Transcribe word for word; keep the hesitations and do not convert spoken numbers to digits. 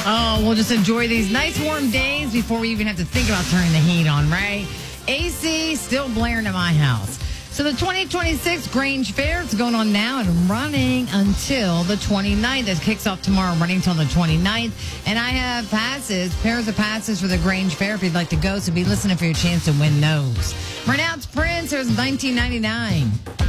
Oh, we'll just enjoy these nice warm days before we even have to think about turning the heat on, right? A C still blaring in my house. So the twenty twenty-six Grange Fair is going on now and running until the twenty-ninth. It kicks off tomorrow, running until the twenty-ninth. And I have passes, pairs of passes for the Grange Fair if you'd like to go. So be listening for your chance to win those. Right now it's Prince. There's nineteen ninety-nine.